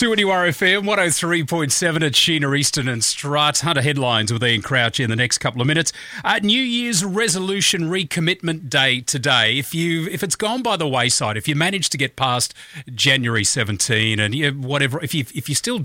2NURFM 103.7 at Sheena Easton and Strutt. Hunter headlines with Ian Crouch in the next couple of minutes. New Year's resolution recommitment day today. If it's gone by the wayside, if you manage to get past January 17 and whatever, if you still